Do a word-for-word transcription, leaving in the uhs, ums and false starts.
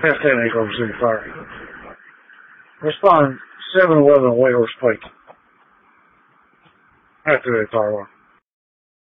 past ten Oklahoma City Fire. Respond seven eleven Whitehorse Pike. After that fire alarm.